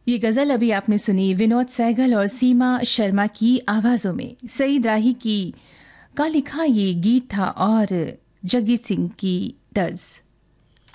ये गजल अभी आपने सुनी विनोद सहगल और सीमा शर्मा की आवाजों में। सईद राही की का लिखा ये गीत था और जगजीत सिंह की तर्ज।